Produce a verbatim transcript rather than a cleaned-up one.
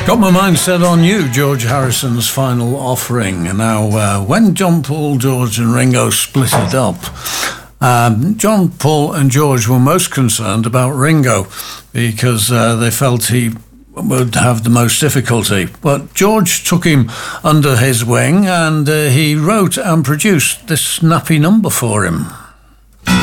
Got my mind set on you, George Harrison's Final Offering. Now, uh, when John, Paul, George and Ringo split it up, um, John, Paul and George were most concerned about Ringo because uh, they felt he would have the most difficulty. But George took him under his wing and uh, he wrote and produced this snappy number for him.